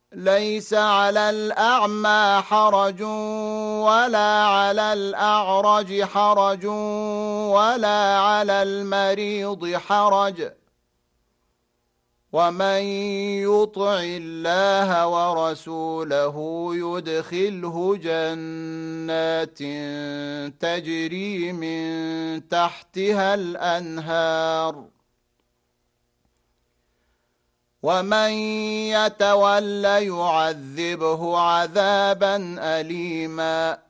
ليس على الأعمى حرج ولا على الأعرج حرج ولا على المريض حرج، ومن يطع الله ورسوله يدخله جنات تجري من تحتها الأنهار، ومن يتول يعذبه عذابا أليما.